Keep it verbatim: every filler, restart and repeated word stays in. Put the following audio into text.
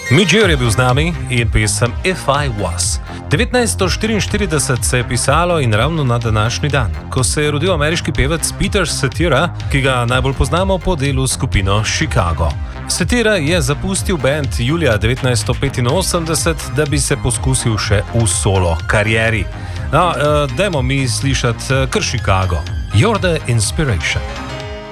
Midge je bil z nami in pesem If I Was. devetnajststo štiriinštirideset se je pisalo in ravno na današnji dan, ko se je rodil ameriški pevec Peter Cetera, ki ga najbolj poznamo po delu s skupino Chicago. Cetera je zapustil band julija devetnajststo petinosemdeset, da bi se poskusil še v solo karieri. No, uh, dajmo mi slišati uh, kar Chicago. You're the inspiration.